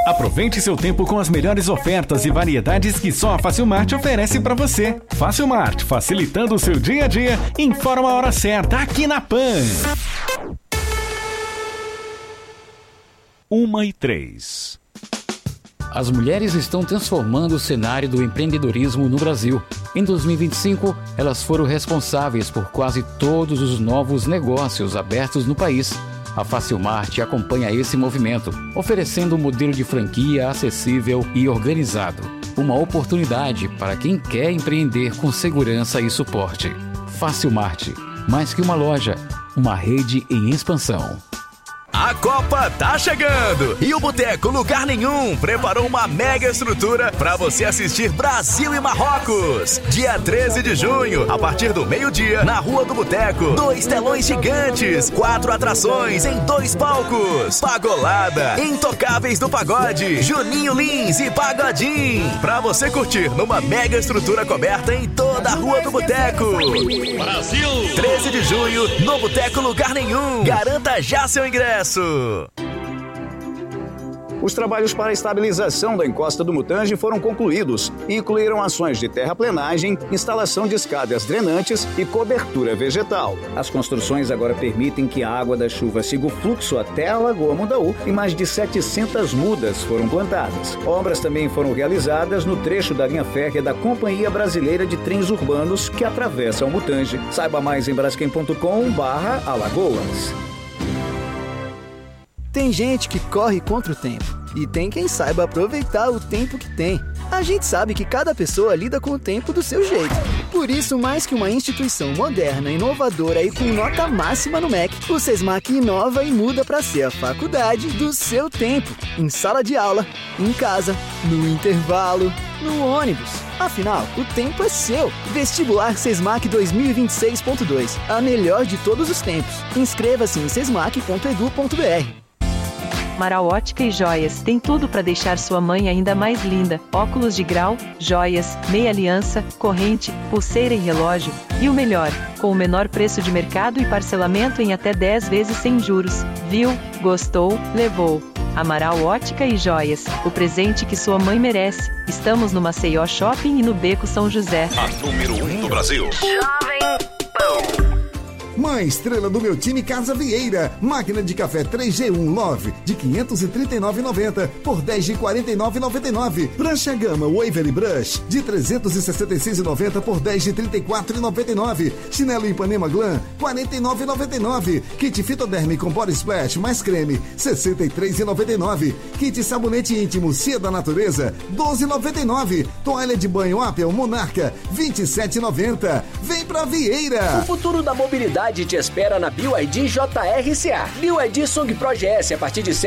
Aproveite seu tempo com as melhores ofertas e variedades que só a Facilmart oferece para você. Facilmart, facilitando o seu dia a dia. Informa a hora certa aqui na PAN. 1h03. As mulheres estão transformando o cenário do empreendedorismo no Brasil. Em 2025, elas foram responsáveis por quase todos os novos negócios abertos no país. A Facilmart acompanha esse movimento, oferecendo um modelo de franquia acessível e organizado. Uma oportunidade para quem quer empreender com segurança e suporte. Facilmart, mais que uma loja, uma rede em expansão. A Copa tá chegando e o Boteco Lugar Nenhum preparou uma mega estrutura para você assistir Brasil e Marrocos. Dia 13 de junho, a partir do meio-dia, na Rua do Boteco. 2 telões gigantes, 4 atrações em 2 palcos. Pagolada, Intocáveis do Pagode, Juninho Lins e Pagodinho. Pra você curtir numa mega estrutura coberta em toda a Rua do Boteco. Brasil! 13 de junho, no Boteco Lugar Nenhum. Garanta já seu ingresso. Os trabalhos para a estabilização da encosta do Mutange foram concluídos e incluíram ações de terraplenagem, instalação de escadas drenantes e cobertura vegetal. As construções agora permitem que a água da chuva siga o fluxo até a Lagoa Mundaú e mais de 700 mudas foram plantadas. Obras também foram realizadas no trecho da linha férrea da Companhia Brasileira de Trens Urbanos que atravessa o Mutange. Saiba mais em braskem.com/Alagoas. Tem gente que corre contra o tempo e tem quem saiba aproveitar o tempo que tem. A gente sabe que cada pessoa lida com o tempo do seu jeito. Por isso, mais que uma instituição moderna, inovadora e com nota máxima no MEC, o SESMAC inova e muda para ser a faculdade do seu tempo. Em sala de aula, em casa, no intervalo, no ônibus. Afinal, o tempo é seu. Vestibular SESMAC 2026.2. A melhor de todos os tempos. Inscreva-se em sesmac.edu.br. Amaral Ótica e Joias tem tudo para deixar sua mãe ainda mais linda. Óculos de grau, joias, meia aliança, corrente, pulseira e relógio. E o melhor, com o menor preço de mercado e parcelamento em até 10 vezes sem juros. Viu? Gostou? Levou. Amaral Ótica e Joias, o presente que sua mãe merece. Estamos no Maceió Shopping e no Beco São José. A número 1 do Brasil. Jovem Pan. Mãe estrela do meu time Casa Vieira. Máquina de café 3G1 Love de R$ 539,90 por R$ 10 de R$ 49,99. Prancha Gama Waverly Brush de R$ 366,90 por R$ 10 de R$ 34,99. Chinelo Ipanema Glam R$ 49,99. Kit Fitoderme com Body Splash mais creme R$ 63,99. Kit Sabonete Íntimo Cia da Natureza R$ 12,99. Toalha de banho Apple Monarca R$ 27,90. Vem pra Vieira. O futuro da mobilidade te espera na BYD JRCA. BYD Sung Pro GS a partir de R$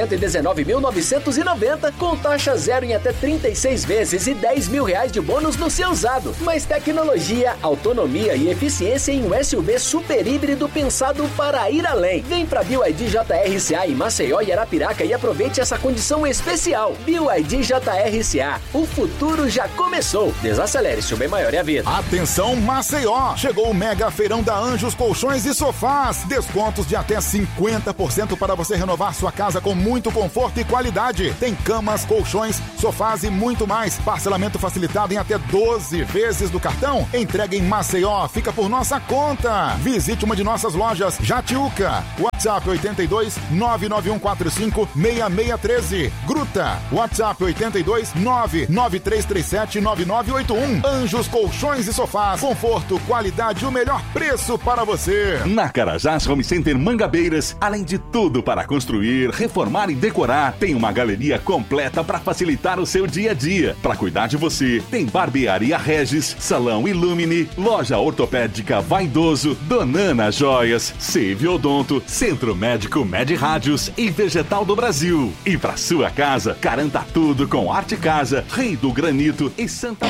119.990 com taxa zero em até 36 vezes e R$ 10 mil de bônus no seu usado. Mais tecnologia, autonomia e eficiência em um SUV super híbrido pensado para ir além. Vem pra BYD JRCA em Maceió e Arapiraca e aproveite essa condição especial. BYD JRCA. O futuro já começou. Desacelere, seu bem maior é a vida. Atenção Maceió! Chegou o mega feirão da Anjos Colchões e Sofás. Descontos de até 50% para você renovar sua casa com muito conforto e qualidade. Tem camas, colchões, sofás e muito mais. Parcelamento facilitado em até 12 vezes do cartão. Entrega em Maceió. Fica por nossa conta. Visite uma de nossas lojas. Jatiuca. WhatsApp 82 99145 6613. Gruta. WhatsApp 82 99337 9981. Anjos Colchões e Sofás. Conforto, qualidade e o melhor preço para você. Na Carajás Home Center Mangabeiras, além de tudo para construir, reformar e decorar, tem uma galeria completa para facilitar o seu dia a dia. Para cuidar de você, tem Barbearia Regis, Salão Illumine, Loja Ortopédica Vaidoso, Donana Joias, Save Odonto, Centro Médico Med Rádios e Vegetal do Brasil. E para sua casa, garanta tudo com Arte Casa, Rei do Granito e Santa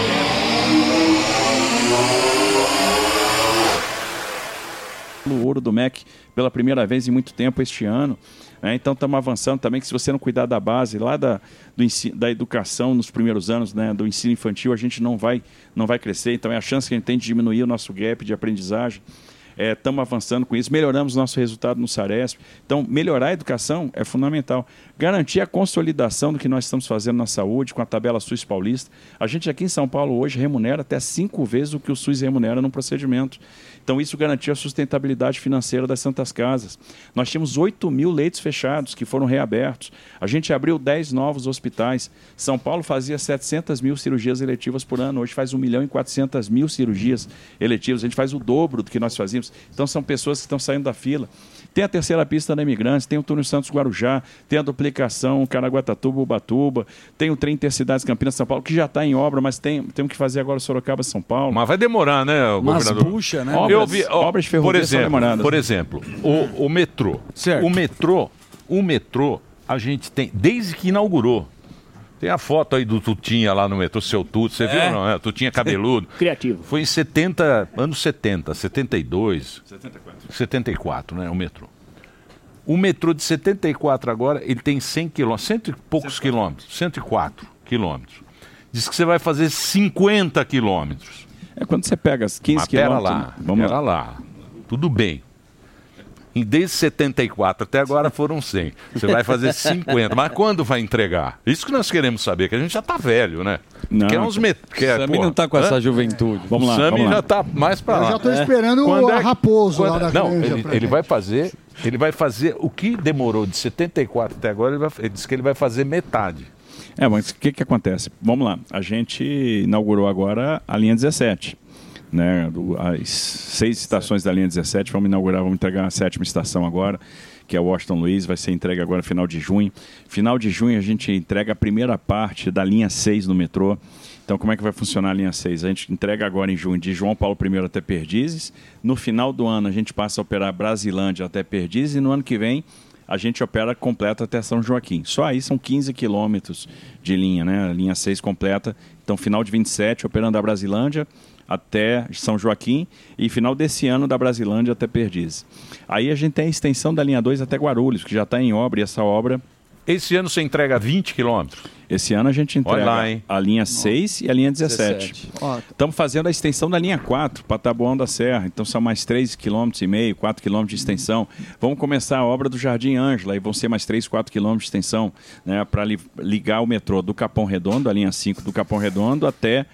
O ouro do MEC pela primeira vez em muito tempo este ano. Então estamos avançando também, que se você não cuidar da base lá da educação nos primeiros anos, né, do ensino infantil, a gente não vai crescer. Então é a chance que a gente tem de diminuir o nosso gap de aprendizagem. estamos avançando com isso, melhoramos nosso resultado no Saresp. Então, melhorar a educação é fundamental. Garantir a consolidação do que nós estamos fazendo na saúde, com a tabela SUS paulista. A gente aqui em São Paulo hoje remunera até 5 vezes o que o SUS remunera num procedimento. Então, isso garantiu a sustentabilidade financeira das Santas Casas. Nós tínhamos 8 mil leitos fechados que foram reabertos. A gente abriu 10 novos hospitais. São Paulo fazia 700 mil cirurgias eletivas por ano. Hoje faz 1.400.000 cirurgias eletivas. A gente faz o dobro do que nós fazíamos. Então, são pessoas que estão saindo da fila. Tem a terceira pista da Imigrantes, tem o túnel Santos-Guarujá, tem a duplicação Caraguatatuba-Ubatuba, tem o trem Intercidades Campinas-São Paulo, que já está em obra, mas temos que fazer agora Sorocaba-São Paulo. Mas vai demorar, né, governador? Mas puxa, né? Obras de ferrovia são demoradas. Por exemplo, o metrô. Certo. O metrô, a gente tem, desde que inaugurou, tem a foto aí do Tutinha lá no metrô, seu Tuto, você viu ou não? Tutinha cabeludo. Criativo. Foi em anos 70, 72. 74, né, o metrô. O metrô de 74 agora, ele tem 100 quilômetros, cento e poucos quilômetros, 104 quilômetros. Diz que você vai fazer 50 quilômetros. Quando você pega as 15 quilômetros... Pera lá. Tudo bem. E desde 74 até agora foram 100. Você vai fazer 50. Mas quando vai entregar? Isso que nós queremos saber, que a gente já tá velho, né? Não, o Sami não tá com essa juventude. Vamos lá. O Sami já tá mais para lá. Eu já tô esperando o Raposo lá da granja. Ele vai fazer o que demorou de 74 até agora, ele disse que ele vai fazer metade. Mas o que acontece? Vamos lá. A gente inaugurou agora a linha 17. Né, as 6 estações da linha 17, vamos entregar a 7ª estação agora, que é o Washington Luiz, vai ser entregue agora no final de junho. Final de junho a gente entrega a primeira parte da linha 6 no metrô. Então, como é que vai funcionar a linha 6? A gente entrega agora em junho de João Paulo I até Perdizes. No final do ano a gente passa a operar Brasilândia até Perdizes e no ano que vem a gente opera completa até São Joaquim. Só aí são 15 quilômetros de linha, né? A linha 6 completa. Então, final de 27, operando a Brasilândia até São Joaquim e final desse ano da Brasilândia até Perdizes. Aí a gente tem a extensão da linha 2 até Guarulhos, que já está em obra, e essa obra... Esse ano você entrega 20 quilômetros? Esse ano a gente entrega a linha 6 e a linha 17. Estamos fazendo a extensão da linha 4 para Taboão da Serra. Então são mais 3,5 km, 4 km de extensão. Vamos começar a obra do Jardim Ângela e vão ser mais 3, 4 km de extensão, né, para ligar o metrô do Capão Redondo, a linha 5 do Capão Redondo até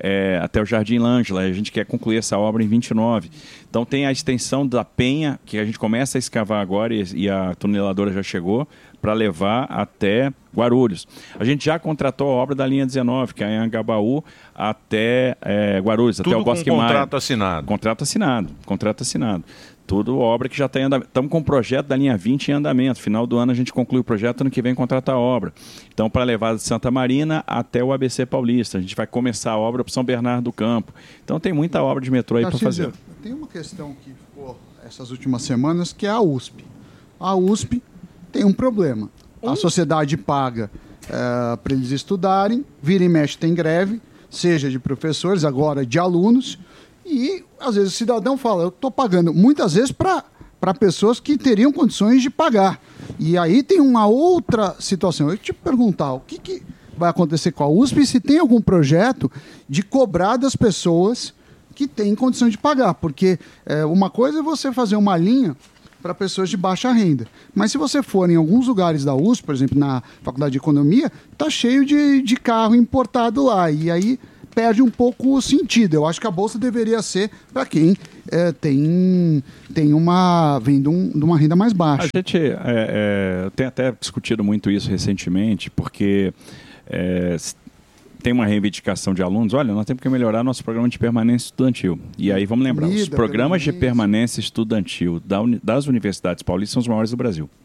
o Jardim Ângela. A gente quer concluir essa obra em 29. Então tem a extensão da Penha, que a gente começa a escavar agora e a tuneladora já chegou, para levar até Guarulhos. A gente já contratou a obra da linha 19, que é em Angabaú até Guarulhos, tudo até o Bosque Maia. Contrato assinado. Contrato assinado. Tudo obra que já está em andamento. Estamos com o projeto da linha 20 em andamento. Final do ano a gente conclui o projeto, ano que vem contratar a obra. Então, para levar de Santa Marina até o ABC Paulista. A gente vai começar a obra para São Bernardo do Campo. Então, tem muita obra de metrô aí para fazer. Tem uma questão que ficou essas últimas semanas, que é a USP. A USP tem um problema. A sociedade paga para eles estudarem, vira e mexe tem greve, seja de professores, agora de alunos, e às vezes o cidadão fala, eu estou pagando, muitas vezes para pessoas que teriam condições de pagar. E aí tem uma outra situação. Eu te perguntar, o que vai acontecer com a USP e se tem algum projeto de cobrar das pessoas que têm condições de pagar? Porque uma coisa é você fazer uma linha para pessoas de baixa renda. Mas se você for em alguns lugares da USP, por exemplo, na Faculdade de Economia, está cheio de carro importado lá. E aí perde um pouco o sentido. Eu acho que a Bolsa deveria ser para quem vem de uma renda mais baixa. A gente tem até discutido muito isso recentemente, porque tem uma reivindicação de alunos, olha, nós temos que melhorar nosso programa de permanência estudantil. E aí, vamos lembrar, os programas de permanência estudantil das universidades paulistas são os maiores do Brasil.